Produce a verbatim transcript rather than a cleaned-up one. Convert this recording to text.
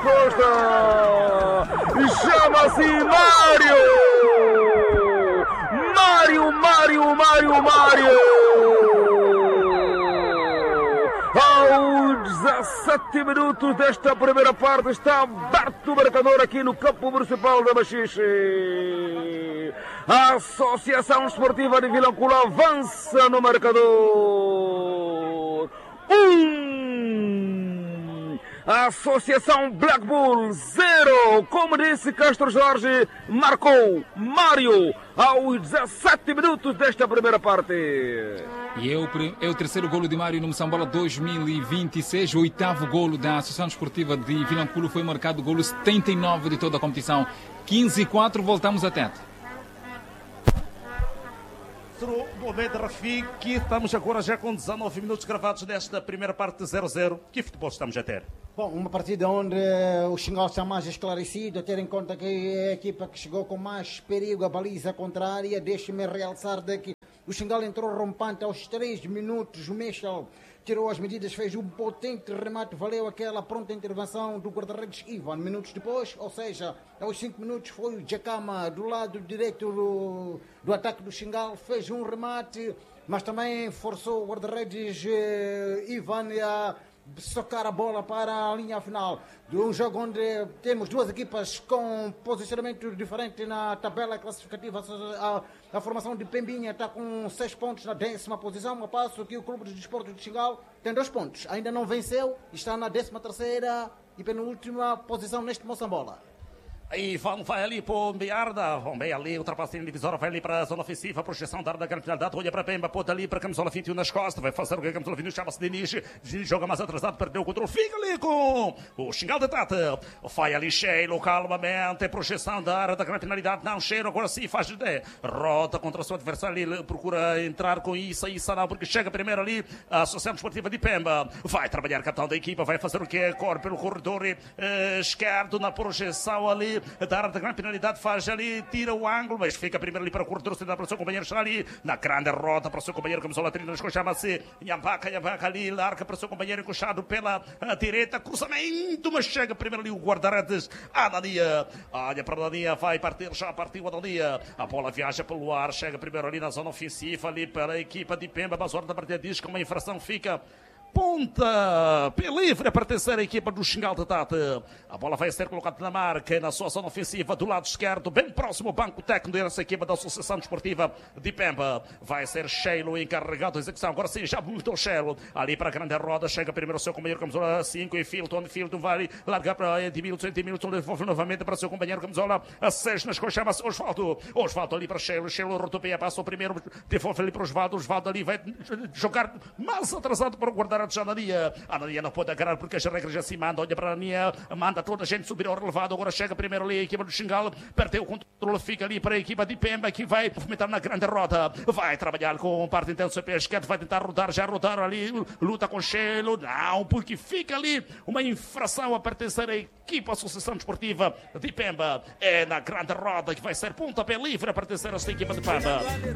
resposta. Chama-se Mário. Mário, Mário, Mário, Mário. Aos dezassete minutos desta primeira parte está aberto o marcador aqui no campo municipal da Machixe. A Associação Esportiva de Vilanculo avança no marcador. Um. A Associação Black Bull, zero. Como disse Castro Jorge, marcou Mário aos dezassete minutos desta primeira parte. E é o, é o terceiro golo de Mário no Moçambola dois mil e vinte e seis. O oitavo golo da Associação Esportiva de Vilanculo foi marcado, golo setenta e nove de toda a competição. quinze e quatro, voltamos a Tete. Do momento, Rafiki, estamos agora já com dezanove minutos gravados nesta primeira parte de zero a zero. Que futebol estamos a ter? Bom, uma partida onde uh, o Xingal está mais esclarecido, a ter em conta que é a equipa que chegou com mais perigo à baliza contrária. Deixe-me realçar daqui. O Xingal entrou rompante aos três minutos. O Michel tirou as medidas, fez um potente remate, valeu aquela pronta intervenção do guarda-redes Ivan. Minutos depois, ou seja, aos cinco minutos, foi o Jacama do lado direito do, do ataque do Xingal, fez um remate, mas também forçou o guarda-redes eh, Ivan a socar a bola para a linha final de um jogo onde temos duas equipas com posicionamento diferente na tabela classificativa. A, a formação de Pembinha está com seis pontos na décima posição, a passo que o Clube de Desporto de Xingal tem dois pontos, ainda não venceu, está na décima terceira e penúltima posição neste Moçambola. Aí Ivan vai ali para o Biarda, vão bem ali, ultrapassa a divisória, vai ali para a zona ofensiva, projeção da área da grande finalidade, olha para Pemba, pôde ali para a camisola vinte e um nas costas, vai fazer o que a camisola vinte e um, chama-se Denis, Denis joga mais atrasado, perdeu o controle, fica ali com o Xingal de Tata, vai ali Sheilo, calmamente, projeção da área da grande finalidade, não, Sheilo, agora sim faz ideia, rota contra o seu adversário ali, procura entrar com isso, isso não, porque chega primeiro ali a Associação Esportiva de Pemba, vai trabalhar capitão da equipa, vai fazer o que é, corre pelo corredor eh, esquerdo na projeção ali, da área da grande penalidade, faz ali, tira o ângulo, mas fica primeiro ali para o corredor, se dá para o seu companheiro, está ali na grande rota para o seu companheiro, camisola trinta, chama-se Nhavaca, Nhavaca ali, larga para o seu companheiro, encoxado pela direita, cruzamento, mas chega primeiro ali o guarda-redes, Anania, olha para a Anania, vai partir, já partiu a Anania, a bola viaja pelo ar, chega primeiro ali na zona ofensiva, ali para a equipa de Pemba, mas a hora da partida diz que uma infração fica ponta pé livre para a terceira equipa do Xingal de Tata. A bola vai ser colocada na marca, na sua zona ofensiva, do lado esquerdo, bem próximo ao banco técnico dessa equipa da Associação Desportiva de Pemba. Vai ser Sheilo encarregado da execução. Agora sim, já muito o Sheilo. Ali para a grande roda, chega primeiro o seu companheiro, camisola cinco, e Filton. Filton vai largar para Edmilson. Edmilson devolve novamente para o seu companheiro, camisola seis nas costas, chama-se Osvaldo. Osvaldo ali para Sheilo. Sheilo rodopeia, passa o primeiro, devolve ali para Osvaldo. Osvaldo ali vai jogar mais atrasado para o guardar de Anania. Anania não pode agarrar porque as regras já se mandam. Olha para a Anania, manda toda a gente subir ao relevado. Agora chega primeiro ali a equipa do Xingal, perdeu o controle, fica ali para a equipa de Pemba, que vai movimentar na grande roda, vai trabalhar com parte intensa pé esquerdo, vai tentar rodar, já rodar ali, luta com Sheilo, não, porque fica ali uma infração a pertencer à equipa Associação Desportiva de Pemba. É na grande roda que vai ser pontapé livre a pertencer a esta equipa de Pemba.